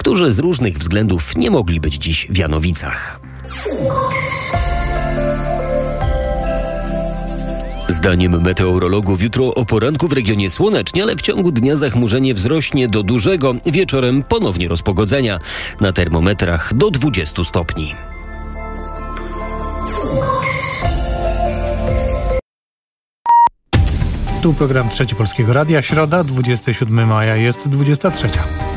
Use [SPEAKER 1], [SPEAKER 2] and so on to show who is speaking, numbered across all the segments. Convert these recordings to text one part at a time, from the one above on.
[SPEAKER 1] którzy z różnych względów nie mogli być dziś w Janowicach. Zdaniem meteorologów jutro o poranku w regionie słonecznie, ale w ciągu dnia zachmurzenie wzrośnie do dużego, wieczorem ponownie rozpogodzenia. Na termometrach do 20 stopni.
[SPEAKER 2] Tu program Trzeci Polskiego Radia, środa, 27 maja, jest 23.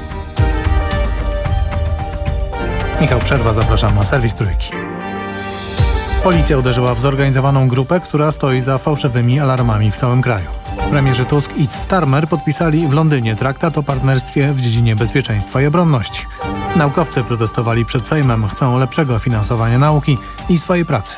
[SPEAKER 2] Michał Przerwa, zapraszam na serwis Trójki. Policja uderzyła w zorganizowaną grupę, która stoi za fałszywymi alarmami w całym kraju. Premierzy Tusk i Starmer podpisali w Londynie traktat o partnerstwie w dziedzinie bezpieczeństwa i obronności. Naukowcy protestowali przed Sejmem, chcą lepszego finansowania nauki i swojej pracy.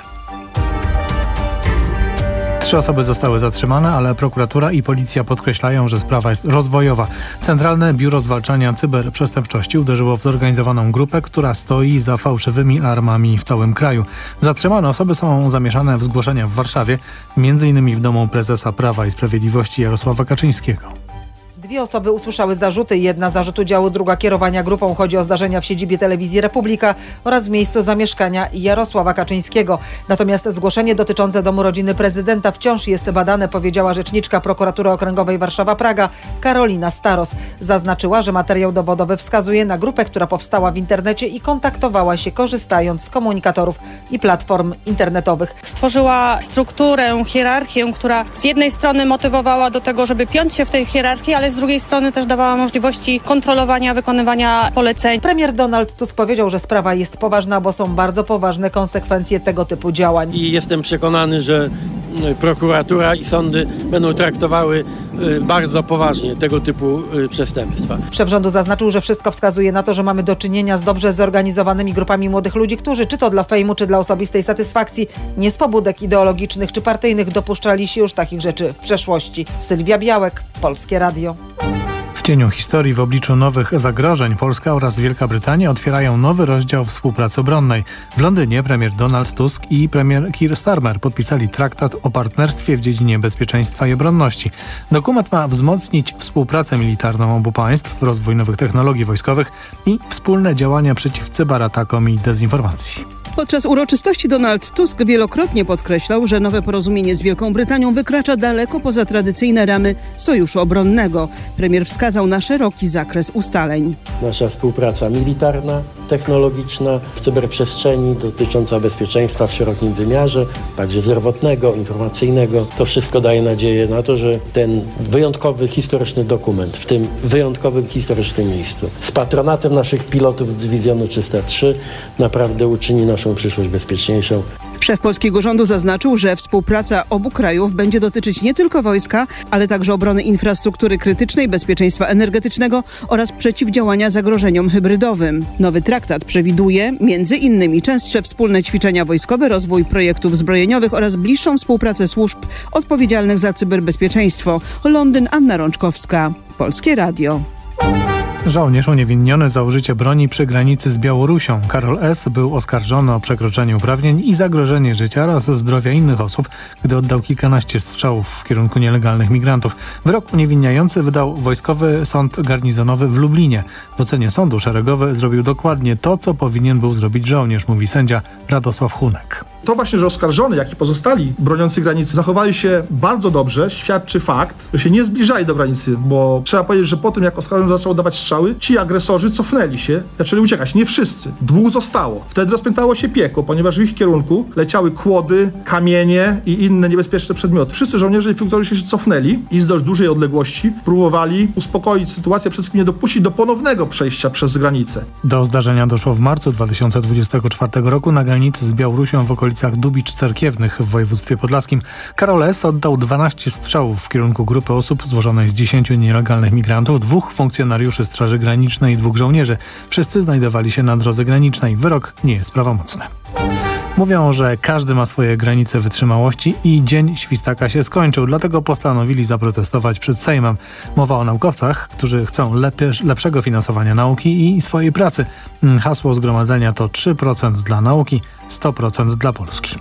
[SPEAKER 2] 3 osoby zostały zatrzymane, ale prokuratura i policja podkreślają, że sprawa jest rozwojowa. Centralne Biuro Zwalczania Cyberprzestępczości uderzyło w zorganizowaną grupę, która stoi za fałszywymi alarmami w całym kraju. Zatrzymane osoby są zamieszane w zgłoszenia w Warszawie, m.in. w domu prezesa Prawa i Sprawiedliwości Jarosława Kaczyńskiego.
[SPEAKER 3] 2 osoby usłyszały zarzuty. Jedna zarzut udziału, druga kierowania grupą. Chodzi o zdarzenia w siedzibie Telewizji Republika oraz w miejscu zamieszkania Jarosława Kaczyńskiego. Natomiast zgłoszenie dotyczące domu rodziny prezydenta wciąż jest badane, powiedziała rzeczniczka Prokuratury Okręgowej Warszawa-Praga Karolina Staros. Zaznaczyła, że materiał dowodowy wskazuje na grupę, która powstała w internecie i kontaktowała się korzystając z komunikatorów i platform internetowych.
[SPEAKER 4] Stworzyła strukturę, hierarchię, która z jednej strony motywowała do tego, żeby piąć się w tej hierarchii, ale z drugiej strony też dawała możliwości kontrolowania, wykonywania poleceń.
[SPEAKER 3] Premier Donald Tusk powiedział, że sprawa jest poważna, bo są bardzo poważne konsekwencje tego typu działań.
[SPEAKER 5] I jestem przekonany, że prokuratura i sądy będą traktowały bardzo poważnie tego typu przestępstwa.
[SPEAKER 3] Szef rządu zaznaczył, że wszystko wskazuje na to, że mamy do czynienia z dobrze zorganizowanymi grupami młodych ludzi, którzy czy to dla fejmu, czy dla osobistej satysfakcji, nie z pobudek ideologicznych czy partyjnych dopuszczali się już takich rzeczy w przeszłości. Sylwia Białek, Polskie Radio.
[SPEAKER 2] W cieniu historii w obliczu nowych zagrożeń Polska oraz Wielka Brytania otwierają nowy rozdział współpracy obronnej. W Londynie premier Donald Tusk i premier Keir Starmer podpisali traktat o partnerstwie w dziedzinie bezpieczeństwa i obronności. Dokument ma wzmocnić współpracę militarną obu państw, rozwój nowych technologii wojskowych i wspólne działania przeciw cyberatakom i dezinformacji.
[SPEAKER 6] Podczas uroczystości Donald Tusk wielokrotnie podkreślał, że nowe porozumienie z Wielką Brytanią wykracza daleko poza tradycyjne ramy sojuszu obronnego. Premier wskazał na szeroki zakres ustaleń.
[SPEAKER 5] Nasza współpraca militarna, technologiczna, w cyberprzestrzeni dotycząca bezpieczeństwa w szerokim wymiarze, także zdrowotnego, informacyjnego. To wszystko daje nadzieję na to, że ten wyjątkowy, historyczny dokument w tym wyjątkowym, historycznym miejscu z patronatem naszych pilotów z Dywizjonu 303 naprawdę uczyni naszą przyszłość bezpieczniejszą.
[SPEAKER 6] Szef polskiego rządu zaznaczył, że współpraca obu krajów będzie dotyczyć nie tylko wojska, ale także obrony infrastruktury krytycznej, bezpieczeństwa energetycznego oraz przeciwdziałania zagrożeniom hybrydowym. Nowy traktat przewiduje m.in. częstsze wspólne ćwiczenia wojskowe, rozwój projektów zbrojeniowych oraz bliższą współpracę służb odpowiedzialnych za cyberbezpieczeństwo. Londyn, Anna Rączkowska, Polskie Radio.
[SPEAKER 2] Żołnierz uniewinniony za użycie broni przy granicy z Białorusią. Karol S. był oskarżony o przekroczenie uprawnień i zagrożenie życia oraz zdrowia innych osób, gdy oddał kilkanaście strzałów w kierunku nielegalnych migrantów. Wyrok uniewinniający wydał Wojskowy Sąd Garnizonowy w Lublinie. W ocenie sądu szeregowy zrobił dokładnie to, co powinien był zrobić żołnierz, mówi sędzia Radosław Hunek.
[SPEAKER 7] To właśnie, że oskarżony, jak i pozostali broniący granicy zachowali się bardzo dobrze, świadczy fakt, że się nie zbliżali do granicy, bo trzeba powiedzieć, że po tym, jak oskarżony zaczął dawać strzały, ci agresorzy cofnęli się, zaczęli uciekać. Nie wszyscy. 2 zostało. Wtedy rozpętało się piekło, ponieważ w ich kierunku leciały kłody, kamienie i inne niebezpieczne przedmioty. Wszyscy żołnierze i funkcjonariusze się cofnęli i z dość dużej odległości próbowali uspokoić sytuację, przede wszystkim nie dopuścić do ponownego przejścia przez granicę.
[SPEAKER 2] Do zdarzenia doszło w marcu 2024 roku na granicy z Białorusią w okolicach Dubicz Cerkiewnych w województwie podlaskim. Karol S. oddał 12 strzałów w kierunku grupy osób złożonej z 10 nielegalnych migrantów, 2 funkcjonariuszy Straży Granicznej i 2 żołnierzy. Wszyscy znajdowali się na drodze granicznej. Wyrok nie jest prawomocny. Mówią, że każdy ma swoje granice wytrzymałości i dzień świstaka się skończył, dlatego postanowili zaprotestować przed Sejmem. Mowa o naukowcach, którzy chcą lepszego finansowania nauki i swojej pracy. Hasło zgromadzenia to 3% dla nauki, 100% dla Polski.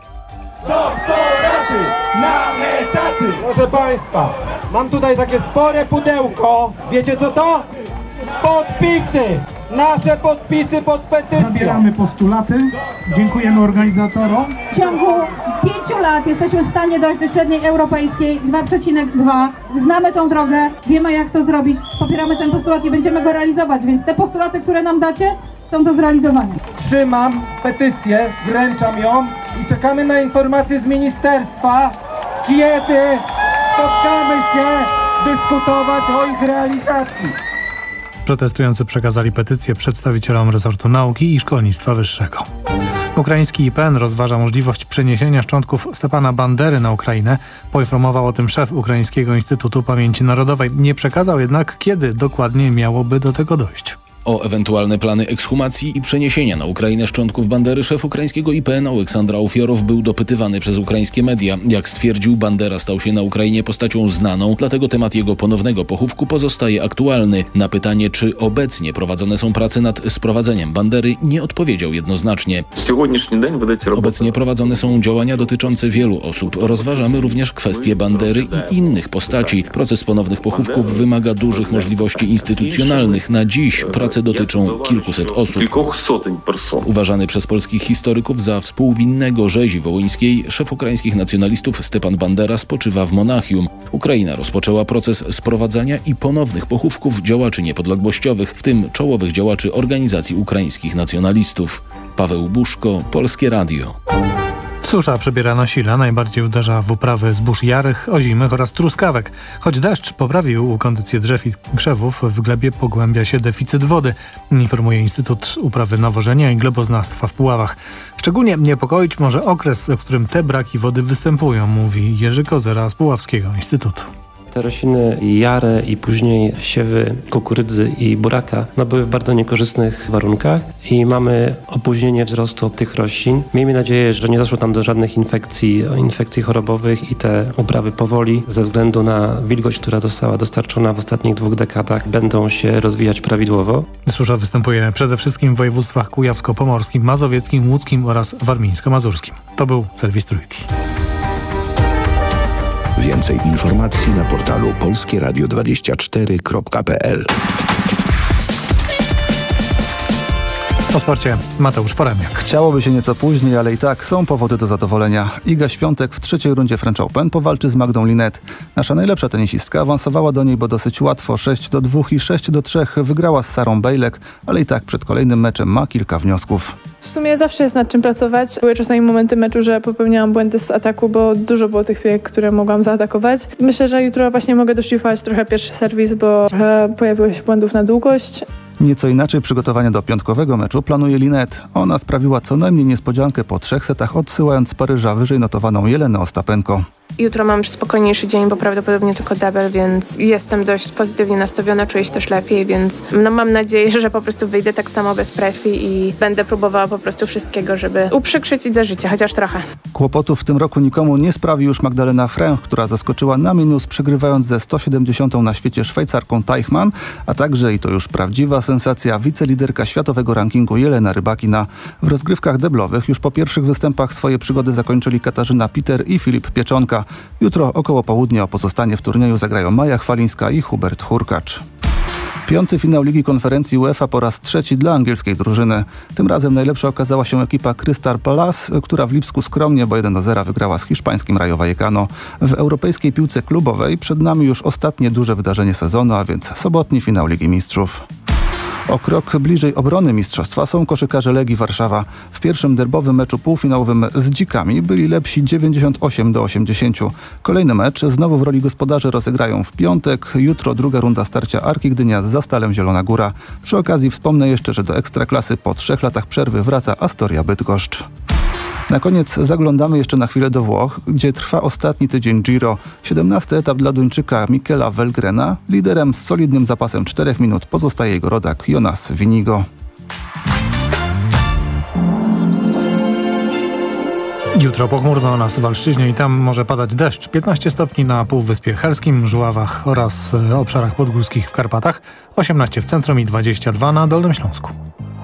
[SPEAKER 8] Doktoraty na etaty! Proszę Państwa, mam tutaj takie spore pudełko. Wiecie co to? Podpisy! nasze podpisy pod petycją.
[SPEAKER 9] Zabieramy postulaty. Dziękujemy organizatorom.
[SPEAKER 10] W ciągu 5 lat jesteśmy w stanie dojść do średniej europejskiej 2,2. Znamy tą drogę, wiemy jak to zrobić, popieramy ten postulat i będziemy go realizować, więc te postulaty, które nam dacie, są do zrealizowania.
[SPEAKER 8] Trzymam petycję, wręczam ją i czekamy na informacje z ministerstwa, kiedy spotkamy się dyskutować o ich realizacji.
[SPEAKER 2] Protestujący przekazali petycję przedstawicielom resortu nauki i szkolnictwa wyższego. Ukraiński IPN rozważa możliwość przeniesienia szczątków Stepana Bandery na Ukrainę. Poinformował o tym szef Ukraińskiego Instytutu Pamięci Narodowej. Nie przekazał jednak, kiedy dokładnie miałoby do tego dojść.
[SPEAKER 11] O ewentualne plany ekshumacji i przeniesienia na Ukrainę szczątków Bandery szef ukraińskiego IPN Aleksandra Ofiorow był dopytywany przez ukraińskie media. Jak stwierdził, Bandera stał się na Ukrainie postacią znaną, dlatego temat jego ponownego pochówku pozostaje aktualny. Na pytanie, czy obecnie prowadzone są prace nad sprowadzeniem Bandery, nie odpowiedział jednoznacznie. Obecnie prowadzone są działania dotyczące wielu osób. Rozważamy również kwestie Bandery i innych postaci. Proces ponownych pochówków wymaga dużych możliwości instytucjonalnych. Na dziś prace dotyczą kilkuset osób. Uważany przez polskich historyków za współwinnego rzezi wołyńskiej, szef ukraińskich nacjonalistów Stepan Bandera spoczywa w Monachium. Ukraina rozpoczęła proces sprowadzania i ponownych pochówków działaczy niepodległościowych, w tym czołowych działaczy organizacji ukraińskich nacjonalistów. Paweł Buszko, Polskie Radio.
[SPEAKER 2] Susza przybiera na sile, najbardziej uderza w uprawy zbóż jarych, ozimych oraz truskawek. Choć deszcz poprawił kondycję drzew i krzewów, w glebie pogłębia się deficyt wody, informuje Instytut Uprawy Nawożenia i Gleboznawstwa w Puławach. Szczególnie niepokoić może okres, w którym te braki wody występują, mówi Jerzy Kozera z Puławskiego Instytutu.
[SPEAKER 12] Te rośliny jare i później siewy kukurydzy i buraka były w bardzo niekorzystnych warunkach i mamy opóźnienie wzrostu tych roślin. Miejmy nadzieję, że nie doszło tam do żadnych infekcji chorobowych i te uprawy powoli ze względu na wilgoć, która została dostarczona w ostatnich 2 dekadach, będą się rozwijać prawidłowo.
[SPEAKER 2] Susza występuje przede wszystkim w województwach kujawsko-pomorskim, mazowieckim, łódzkim oraz warmińsko-mazurskim. To był serwis Trójki.
[SPEAKER 13] Więcej informacji na portalu polskieradio24.pl.
[SPEAKER 2] O sporcie Mateusz Foremniak.
[SPEAKER 14] Chciałoby się nieco później, ale i tak są powody do zadowolenia. Iga Świątek w 3. rundzie French Open powalczy z Magdą Linette. Nasza najlepsza tenisistka awansowała do niej, bo dosyć łatwo 6-2 i 6-3 wygrała z Sarą Bejlek, ale i tak przed kolejnym meczem ma kilka wniosków.
[SPEAKER 15] W sumie zawsze jest nad czym pracować. Były czasami momenty meczu, że popełniałam błędy z ataku, bo dużo było tych piłek, które mogłam zaatakować. Myślę, że jutro właśnie mogę doszlifować trochę pierwszy serwis, bo trochę pojawiło się błędów na długość.
[SPEAKER 14] Nieco inaczej przygotowania do piątkowego meczu planuje Linette. Ona sprawiła co najmniej niespodziankę po 3 setach, odsyłając z Paryża wyżej notowaną Jelenę Ostapenko.
[SPEAKER 16] Jutro mam już spokojniejszy dzień, bo prawdopodobnie tylko double, więc jestem dość pozytywnie nastawiona, czuję się też lepiej, więc mam nadzieję, że po prostu wyjdę tak samo bez presji i będę próbowała po prostu wszystkiego, żeby uprzykrzyć za życie, chociaż trochę.
[SPEAKER 14] Kłopotów w tym roku nikomu nie sprawi już Magdalena Fręch, która zaskoczyła na minus, przegrywając ze 170 na świecie Szwajcarką Teichmann, a także, i to już prawdziwa sensacja, wiceliderka światowego rankingu Jelena Rybakina. W rozgrywkach deblowych już po pierwszych występach swoje przygody zakończyli Katarzyna Peter i Filip Pieczonka. Jutro około południa o pozostanie w turnieju zagrają Maja Chwalińska i Hubert Hurkacz. 5. finał Ligi Konferencji UEFA po raz 3 dla angielskiej drużyny. Tym razem najlepsza okazała się ekipa Crystal Palace, która w Lipsku skromnie, bo 1-0 wygrała z hiszpańskim Rayo Vallecano. W europejskiej piłce klubowej przed nami już ostatnie duże wydarzenie sezonu, a więc sobotni finał Ligi Mistrzów. O krok bliżej obrony mistrzostwa są koszykarze Legii Warszawa. W pierwszym derbowym meczu półfinałowym z Dzikami byli lepsi 98-80. Kolejny mecz znowu w roli gospodarzy rozegrają w piątek. Jutro 2. runda starcia Arki Gdynia z Zastalem Zielona Góra. Przy okazji wspomnę jeszcze, że do Ekstraklasy po 3 latach przerwy wraca Astoria Bydgoszcz. Na koniec zaglądamy jeszcze na chwilę do Włoch, gdzie trwa ostatni tydzień Giro. 17. etap dla Duńczyka Michela Velgrena. Liderem z solidnym zapasem 4 minut pozostaje jego rodak Jonas Winigo.
[SPEAKER 2] Jutro pochmurno na Suwalszczyźnie i tam może padać deszcz. 15 stopni na Półwyspie Helskim, Żuławach oraz obszarach podgórskich w Karpatach. 18 w centrum i 22 na Dolnym Śląsku.